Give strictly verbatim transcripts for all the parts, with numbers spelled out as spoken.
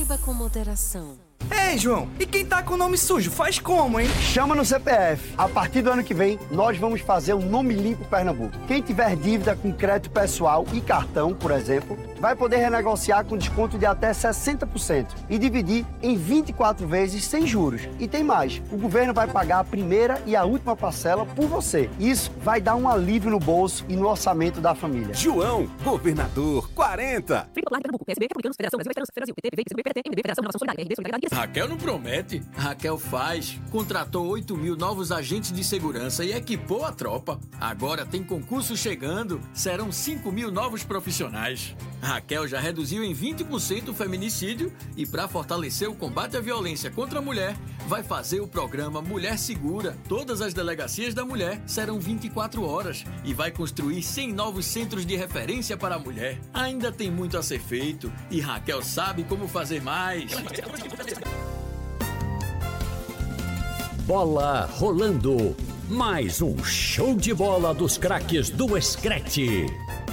Beba com moderação. Ei, João, e quem tá com o nome sujo, faz como, hein? Chama no C P F. A partir do ano que vem, nós vamos fazer um Nome Limpo Pernambuco. Quem tiver dívida com crédito pessoal e cartão, por exemplo, vai poder renegociar com desconto de até sessenta por cento e dividir em vinte e quatro vezes sem juros. E tem mais, o governo vai pagar a primeira e a última parcela por você. Isso vai dar um alívio no bolso e no orçamento da família. João, governador quarenta. Raquel não promete, Raquel faz. Contratou oito mil novos agentes de segurança e equipou a tropa. Agora tem concurso chegando, serão cinco mil novos profissionais. Raquel já reduziu em vinte por cento o feminicídio e, para fortalecer o combate à violência contra a mulher, vai fazer o programa Mulher Segura. Todas as delegacias da mulher serão vinte e quatro horas e vai construir cem novos centros de referência para a mulher. Ainda tem muito a ser feito e Raquel sabe como fazer mais. Bola rolando. Mais um show de bola dos craques do Screte.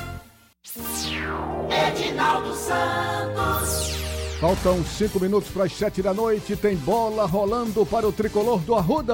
Edinaldo Santos. Faltam cinco minutos para as sete da noite. Tem bola rolando para o tricolor do Arruda.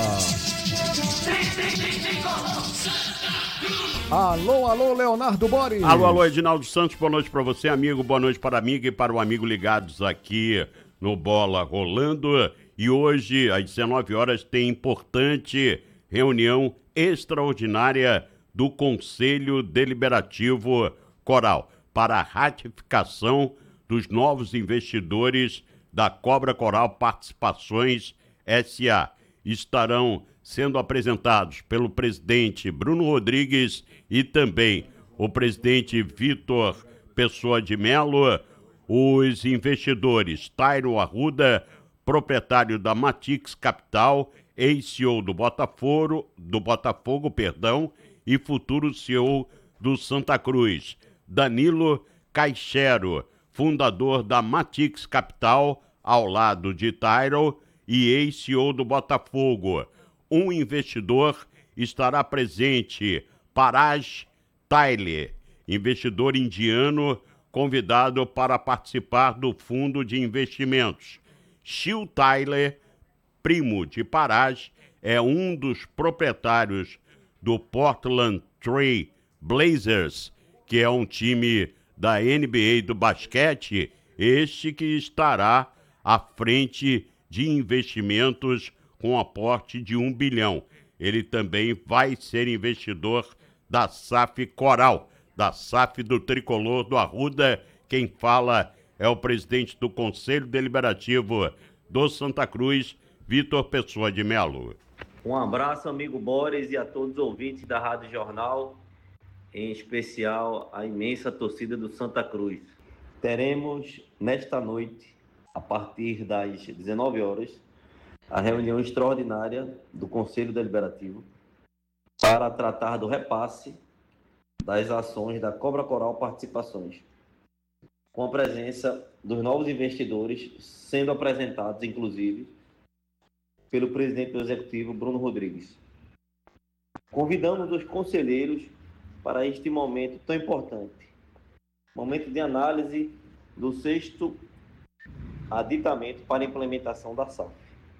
Alô, alô, Leonardo Boris. Alô, alô, Edinaldo Santos. Boa noite para você, amigo. Boa noite para a amiga e para o amigo ligados aqui no Bola Rolando. E hoje, às dezenove horas, tem importante reunião extraordinária do Conselho Deliberativo Coral para a ratificação dos novos investidores da Cobra Coral Participações S A Estarão sendo apresentados pelo presidente Bruno Rodrigues e também o presidente Vitor Pessoa de Melo, os investidores Tairo Arruda, proprietário da Matix Capital, ex-C E O do Botafogo, do Botafogo, perdão, e futuro C E O do Santa Cruz, Danilo Caixero, fundador da Matix Capital, ao lado de Tairo, e ex-C E O do Botafogo. Um investidor estará presente, Paraj Tyler, investidor indiano convidado para participar do fundo de investimentos. Shil Tyler, primo de Paraj, é um dos proprietários do Portland Trail Blazers, que é um time da N B A do basquete, este que estará à frente de investimentos com aporte de um bilhão. Ele também vai ser investidor da S A F Coral, da S A F do Tricolor do Arruda. Quem fala é o presidente do Conselho Deliberativo do Santa Cruz, Vitor Pessoa de Melo. Um abraço, amigo Boris, e a todos os ouvintes da Rádio Jornal, em especial a imensa torcida do Santa Cruz. Teremos, nesta noite, a partir das dezenove horas, a reunião extraordinária do Conselho Deliberativo para tratar do repasse das ações da Cobra Coral Participações, com a presença dos novos investidores sendo apresentados, inclusive, pelo presidente do Executivo, Bruno Rodrigues. Convidamos os conselheiros para este momento tão importante, momento de análise do sexto aditamento para a implementação da S A F.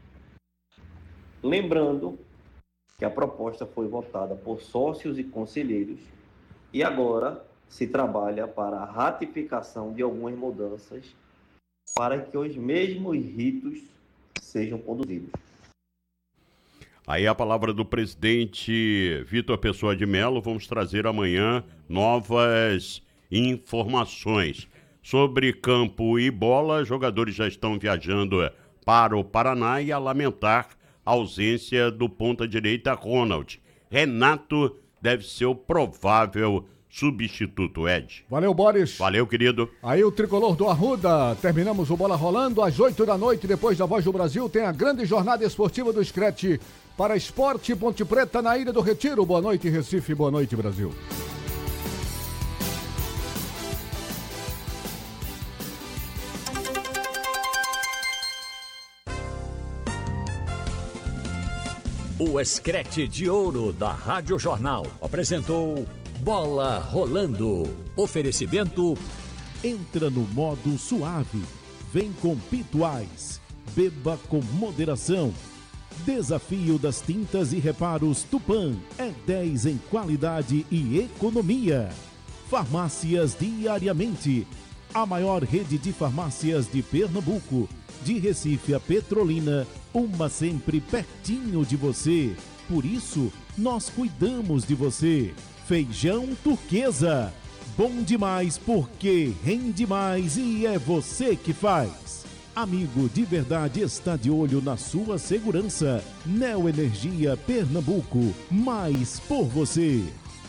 Lembrando que a proposta foi votada por sócios e conselheiros e agora se trabalha para a ratificação de algumas mudanças para que os mesmos ritos sejam conduzidos. Aí a palavra do presidente Vitor Pessoa de Melo. Vamos trazer amanhã novas informações sobre campo e bola. Jogadores já estão viajando para o Paraná e a lamentar a ausência do ponta-direita Ronald. Renato deve ser o provável substituto, Ed. Valeu, Boris. Valeu, querido. Aí o tricolor do Arruda. Terminamos o Bola Rolando às oito da noite. Depois da Voz do Brasil tem a grande jornada esportiva do Screte para Esporte Ponte Preta na Ilha do Retiro. Boa noite, Recife. Boa noite, Brasil. O Screte de Ouro da Rádio Jornal apresentou Bola Rolando. Oferecimento. Entra no modo suave. vem com Pituais. Beba com moderação. Desafio das tintas e reparos Tupã é dez em qualidade e economia. Farmácias Diariamente, a maior rede de farmácias de Pernambuco, de Recife a Petrolina, uma sempre pertinho de você. Por isso, nós cuidamos de você. Feijão Turquesa, bom demais porque rende mais e é você que faz. Amigo de verdade está de olho na sua segurança. Neoenergia Pernambuco, mais por você.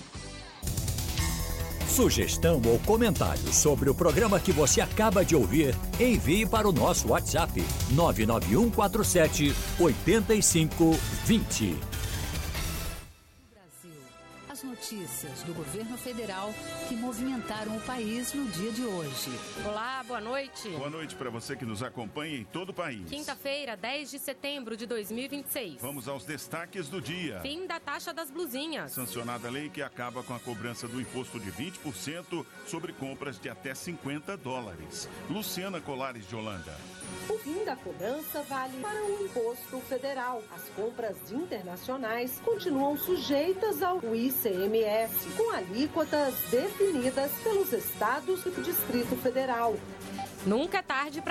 Sugestão ou comentário sobre o programa que você acaba de ouvir, envie para o nosso WhatsApp nove nove um quatro sete oito cinco dois zero. As notícias do governo federal que movimentaram o país no dia de hoje. Olá, boa noite. Boa noite para você que nos acompanha em todo o país. Quinta-feira, dez de setembro de dois mil e vinte e seis. Vamos aos destaques do dia. Fim da taxa das blusinhas. Sancionada a lei que acaba com a cobrança do imposto de vinte por cento sobre compras de até cinquenta dólares. Luciana Colares de Holanda. O fim da cobrança vale para o imposto federal. As compras internacionais continuam sujeitas ao I C M S, com alíquotas definidas pelos estados e do Distrito Federal. Nunca é tarde para